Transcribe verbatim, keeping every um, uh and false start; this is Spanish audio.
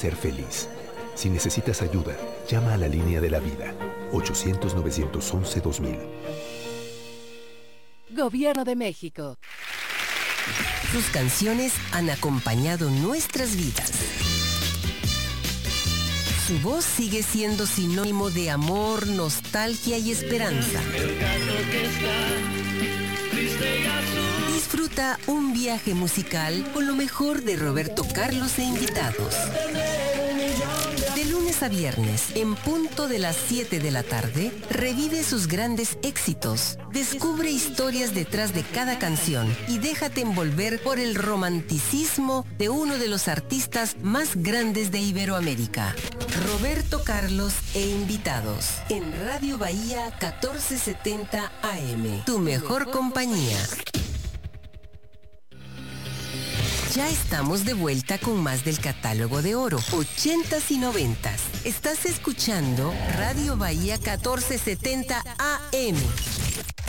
ser feliz. Si necesitas ayuda, llama a la línea de la vida. ochocientos, novecientos once, dos mil. Gobierno de México. Sus canciones han acompañado nuestras vidas. Su voz sigue siendo sinónimo de amor, nostalgia y esperanza. Disfruta un viaje musical con lo mejor de Roberto Carlos e invitados. De lunes a viernes, en punto de las siete de la tarde, revive sus grandes éxitos. Descubre historias detrás de cada canción y déjate envolver por el romanticismo de uno de los artistas más grandes de Iberoamérica. Roberto Carlos e invitados. En Radio Bahía catorce setenta A M. Tu mejor compañía. Ya estamos de vuelta con más del catálogo de oro, ochentas y noventas. Estás escuchando Radio Bahía catorce setenta A M.